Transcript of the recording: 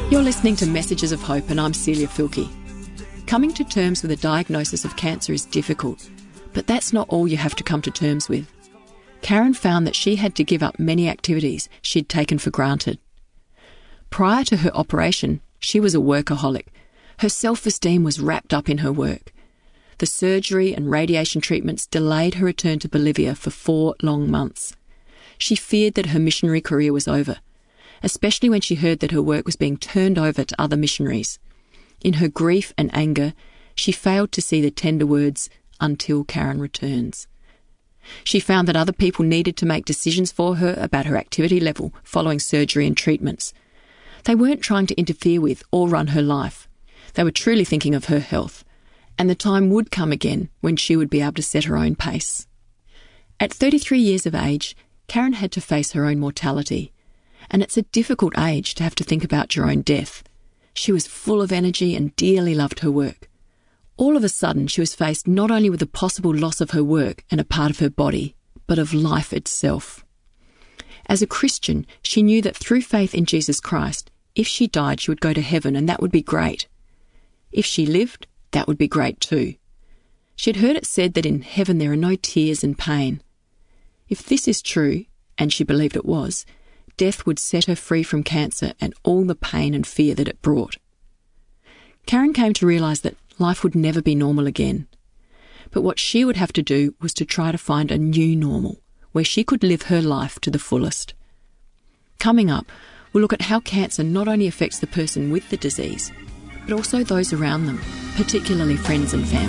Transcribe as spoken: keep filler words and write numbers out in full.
You're listening to Messages of Hope, and I'm Celia Filkey. Coming to terms with a diagnosis of cancer is difficult, but that's not all you have to come to terms with. Karen found that she had to give up many activities she'd taken for granted. Prior to her operation, she was a workaholic. Her self-esteem was wrapped up in her work. The surgery and radiation treatments delayed her return to Bolivia for four long months. She feared that her missionary career was over, especially when she heard that her work was being turned over to other missionaries. In her grief and anger, she failed to see the tender words, "until Karen returns." She found that other people needed to make decisions for her about her activity level following surgery and treatments. They weren't trying to interfere with or run her life. They were truly thinking of her health, and the time would come again when she would be able to set her own pace. At thirty-three years of age, Karen had to face her own mortality. And it's a difficult age to have to think about your own death. She was full of energy and dearly loved her work. All of a sudden, she was faced not only with the possible loss of her work and a part of her body, but of life itself. As a Christian, she knew that through faith in Jesus Christ, if she died, she would go to heaven, and that would be great. If she lived, that would be great too. She had heard it said that in heaven there are no tears and pain. If this is true, and she believed it was, death would set her free from cancer and all the pain and fear that it brought. Karen came to realise that life would never be normal again. But what she would have to do was to try to find a new normal, where she could live her life to the fullest. Coming up, we'll look at how cancer not only affects the person with the disease, but also those around them, particularly friends and family.